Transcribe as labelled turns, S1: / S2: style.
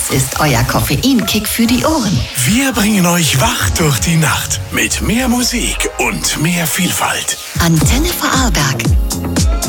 S1: Das ist euer Koffeinkick für die Ohren.
S2: Wir bringen euch wach durch die Nacht mit mehr Musik und mehr Vielfalt.
S1: Antenne Vorarlberg.